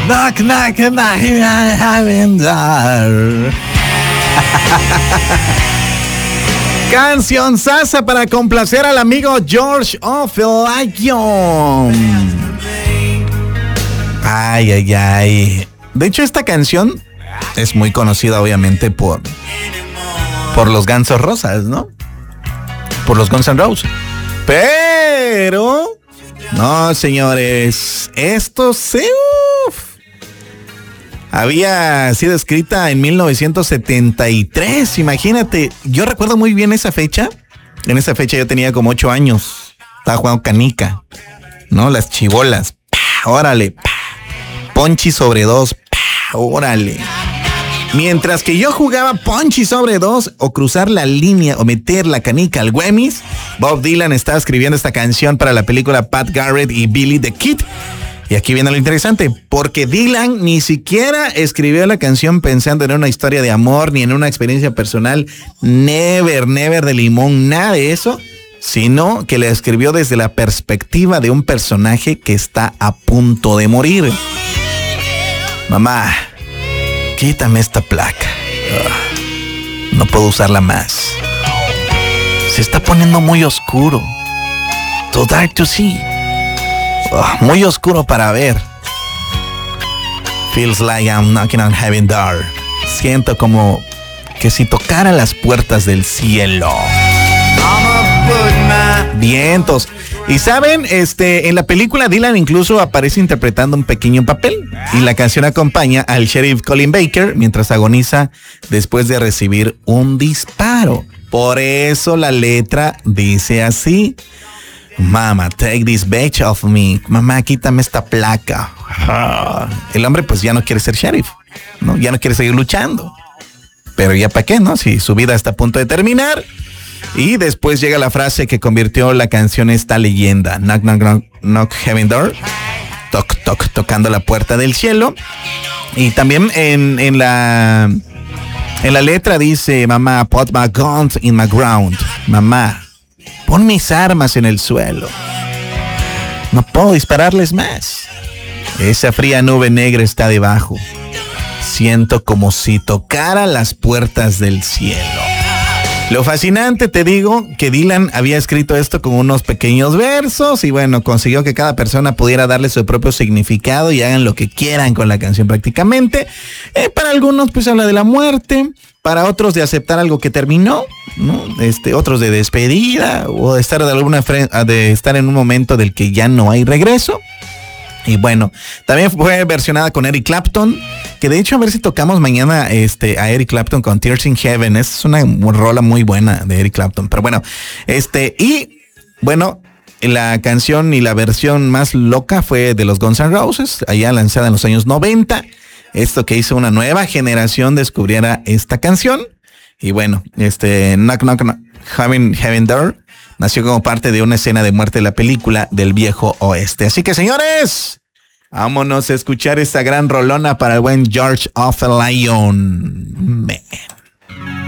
Knock, knock, knock, heaven door. Canción sasa para complacer al amigo George O'Flynn. Ay, ay, ay. De hecho, esta canción es muy conocida, obviamente, por los Guns N' Roses, ¿no? Por los Guns N' Roses. Pero, no, señores, esto había sido escrita en 1973, imagínate. Yo recuerdo muy bien esa fecha. En esa fecha yo tenía como 8 años. Estaba jugando canica, ¿no? Las chibolas. ¡Pah! Órale. ¡Pah! Ponchi sobre 2. ¡Pah! Órale. Mientras que yo jugaba ponchi sobre 2 o cruzar la línea o meter la canica al Güemis, Bob Dylan estaba escribiendo esta canción para la película Pat Garrett y Billy the Kid. Y aquí viene lo interesante, porque Dylan ni siquiera escribió la canción pensando en una historia de amor ni en una experiencia personal, never de limón, nada de eso, sino que la escribió desde la perspectiva de un personaje que está a punto de morir. Mamá, quítame esta placa. No puedo usarla más. Se está poniendo muy oscuro. Too dark to see. Muy oscuro para ver. Feels like I'm knocking on heaven door. Siento como que si tocara las puertas del cielo. Vientos. Y saben, en la película Dylan incluso aparece interpretando un pequeño papel. Y la canción acompaña al sheriff Colin Baker mientras agoniza después de recibir un disparo. Por eso la letra dice así: Mama, take this bitch off me. Mamá, quítame esta placa. El hombre pues ya no quiere ser sheriff, ¿no? Ya no quiere seguir luchando. Pero ya para qué, ¿no? Si su vida está a punto de terminar. Y después llega la frase que convirtió la canción en esta leyenda. Knock, knock, knock, knock, heaven door. Toc, toc, tocando la puerta del cielo. Y también en la letra dice: Mamá, put my guns in my ground. Mamá, pon mis armas en el suelo. No puedo dispararles más. Esa fría nube negra está debajo. Siento como si tocara las puertas del cielo. Lo fascinante, te digo, que Dylan había escrito esto con unos pequeños versos y bueno, consiguió que cada persona pudiera darle su propio significado y hagan lo que quieran con la canción prácticamente. Para algunos pues habla de la muerte, para otros de aceptar algo que terminó, ¿no? Otros de despedida o de estar en un momento del que ya no hay regreso. Y bueno, también fue versionada con Eric Clapton, que de hecho a ver si tocamos mañana a Eric Clapton con Tears in Heaven. Es una rola muy buena de Eric Clapton, pero bueno, y bueno, la canción y la versión más loca fue de los Guns N' Roses, allá lanzada en los años 90. Esto que hizo una nueva generación descubriera esta canción. Y bueno, Knock Knock Knock Heaven Door nació como parte de una escena de muerte de la película del Viejo Oeste. Así que, señores, vámonos a escuchar esta gran rolona para el buen George O'Flynn.